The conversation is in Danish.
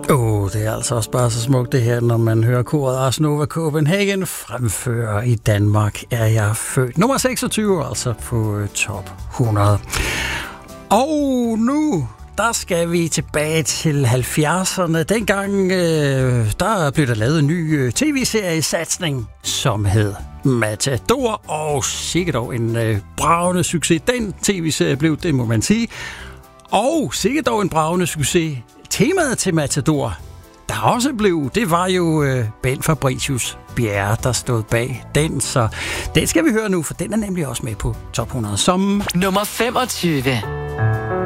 Det er altså også bare så smukt det her, når man hører koret Ars Nova Copenhagen fremfører I Danmark er jeg født. Nummer 26 altså på top 100. Og nu, der skal vi tilbage til 70'erne. Dengang, der blev der lavet en ny tv-seriesatsning, som hed Matador. Og sikkert dog en bragende succes. Den tv-serie blev, det må man sige. Og sikkert dog en bragende succes. Temaet til Matador, der også blev, det var jo Ben Fabricius Bjerre, der stod bag den. Så den skal vi høre nu, for den er nemlig også med på top 100 som nummer 25.